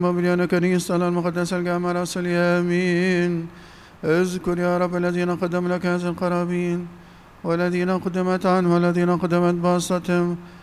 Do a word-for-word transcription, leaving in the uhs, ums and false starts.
وبليان كنيسة المقدسة الجامعة الأصل آمين. اذكر يا رب الذين قدم لك هذه القرابين والذين قدمت عنه والذين قدمت باصتهم